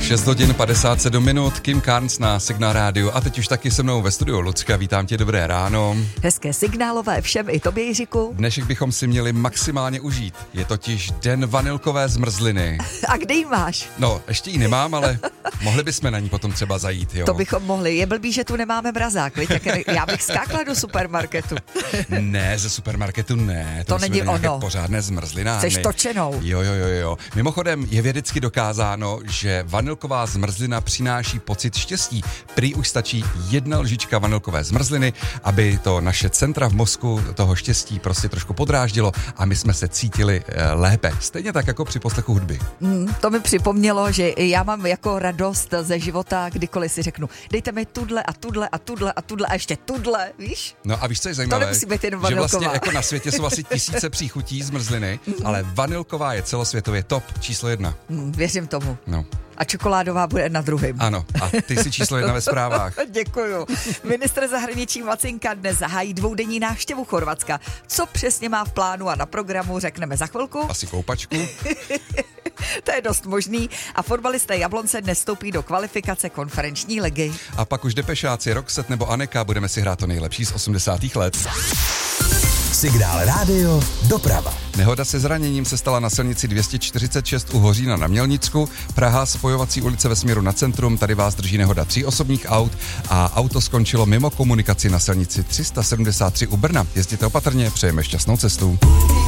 6 hodin 57 minut, Kim Carnes na Signál rádiu a teď už taky se mnou ve studiu Lucka, vítám tě, dobré ráno. Hezké signálové všem i tobě, Jiříku. Dnešek bychom si měli maximálně užít, je totiž den vanilkové zmrzliny. A kde ji máš? No, ještě ji nemám, ale mohli bychom na ní potom třeba zajít, jo. To bychom mohli, je blbý, že tu nemáme mrazák, viď? Já bych skákla do supermarketu. Ne, ze supermarketu ne, to není ono. Pořádné zmrzlinářny. Chceš točenou. Jo. Mimochodem je vědecky dokázáno, že vanilková zmrzlina přináší pocit štěstí. Prý už stačí 1 lžička vanilkové zmrzliny, aby to naše centra v mozku toho štěstí prostě trošku podráždilo a my jsme se cítili lépe. Stejně tak jako při poslechu hudby. To mi připomnělo, že já mám jako radost ze života, kdykoliv si řeknu, dejte mi tudle a ještě tudle, víš? No a víš, co je zajímavé? To nemusí být jen že vanilková. vlastně jako na světě jsou asi tisíce příchutí zmrzliny, ale vanilková je celosvětově top, číslo 1. Věřím tomu. No. A čokoládová bude na druhém. Ano, a ty jsi číslo 1 ve zprávách. Děkuju. Ministr zahraničí Macinka dnes zahájí 2denní návštěvu Chorvatska. Co přesně má v plánu a na programu, řekneme za chvilku. Asi koupačku. To je dost možný. A fotbalisté Jablonce dnes vstoupí do kvalifikace konferenční ligy. A pak už Depešáci, Roxette nebo Aneka, budeme si hrát to nejlepší z 80. let. Signál rádio, doprava. Nehoda se zraněním se stala na silnici 246 u Hořína na Mělnicku. Praha, spojovací ulice ve směru na centrum, tady vás drží nehoda 3 osobních aut a auto skončilo mimo komunikaci na silnici 373 u Brna. Jezděte opatrně, přejeme šťastnou cestu.